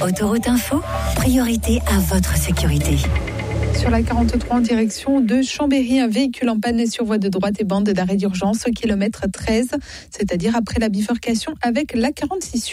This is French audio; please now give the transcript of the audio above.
Autoroute Info, priorité à votre sécurité. Sur la 43 en direction de Chambéry, un véhicule en panne est sur voie de droite et bande d'arrêt d'urgence au kilomètre 13, c'est-à-dire après la bifurcation avec la 46 Sud.